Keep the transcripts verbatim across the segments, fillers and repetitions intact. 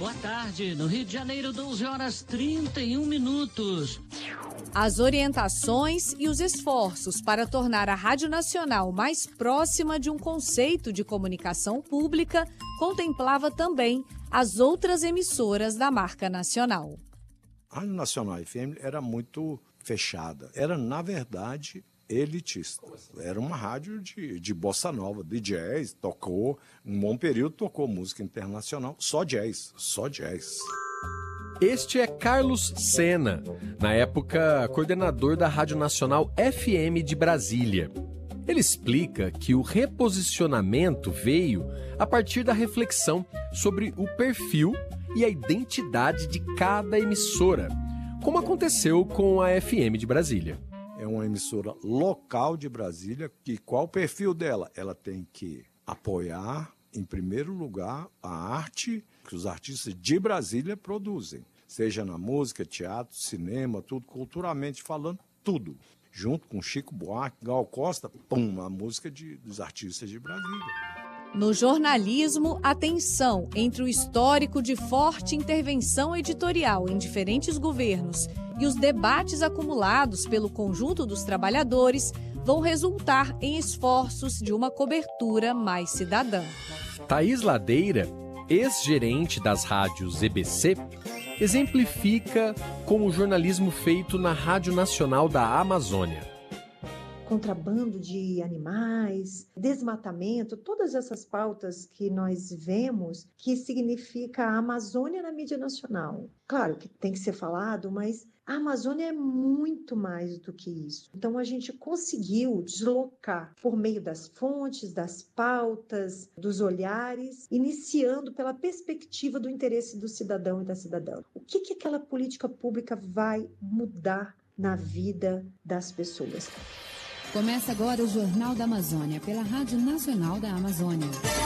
Boa tarde, no Rio de Janeiro, doze horas e trinta e um minutos. As orientações e os esforços para tornar a Rádio Nacional mais próxima de um conceito de comunicação pública contemplava também as outras emissoras da marca nacional. A Rádio Nacional F M era muito fechada, era, na verdade, elitista. Era uma rádio de, de bossa nova, de jazz, tocou, um bom período tocou música internacional, só jazz, só jazz. Este é Carlos Sena, na época coordenador da Rádio Nacional F M de Brasília. Ele explica que o reposicionamento veio a partir da reflexão sobre o perfil e a identidade de cada emissora, como aconteceu com a F M de Brasília. É uma emissora local de Brasília, que qual o perfil dela? Ela tem que apoiar, em primeiro lugar, a arte que os artistas de Brasília produzem, seja na música, teatro, cinema, tudo, culturalmente falando, tudo. Junto com Chico Buarque, Gal Costa, pum, a música de, dos artistas de Brasília. No jornalismo, a tensão entre o histórico de forte intervenção editorial em diferentes governos e os debates acumulados pelo conjunto dos trabalhadores vão resultar em esforços de uma cobertura mais cidadã. Thaís Ladeira, ex-gerente das rádios E B C, exemplifica como o jornalismo feito na Rádio Nacional da Amazônia. Contrabando de animais, desmatamento, todas essas pautas que nós vemos que significa a Amazônia na mídia nacional. Claro que tem que ser falado, mas a Amazônia é muito mais do que isso. Então a gente conseguiu deslocar por meio das fontes, das pautas, dos olhares, iniciando pela perspectiva do interesse do cidadão e da cidadã. O que que aquela política pública vai mudar na vida das pessoas? Começa agora o Jornal da Amazônia, pela Rádio Nacional da Amazônia.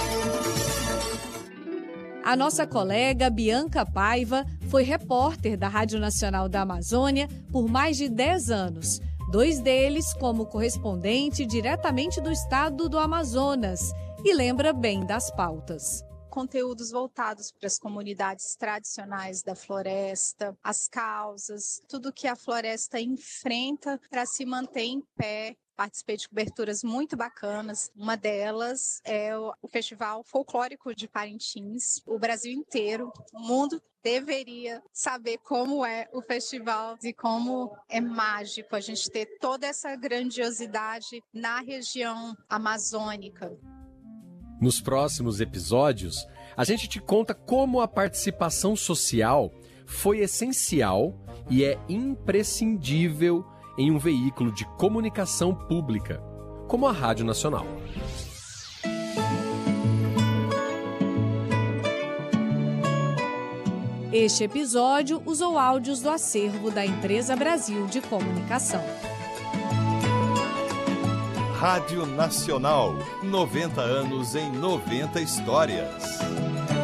A nossa colega Bianca Paiva foi repórter da Rádio Nacional da Amazônia por mais de dez anos. Dois deles como correspondente diretamente do estado do Amazonas. E lembra bem das pautas. Conteúdos voltados para as comunidades tradicionais da floresta, as causas, tudo que a floresta enfrenta para se manter em pé. Participei de coberturas muito bacanas. Uma delas é o Festival Folclórico de Parintins. O Brasil inteiro, o mundo deveria saber como é o festival e como é mágico a gente ter toda essa grandiosidade na região amazônica. Nos próximos episódios, a gente te conta como a participação social foi essencial e é imprescindível em um veículo de comunicação pública, como a Rádio Nacional. Este episódio usou áudios do acervo da Empresa Brasil de Comunicação. Rádio Nacional, noventa anos em noventa histórias.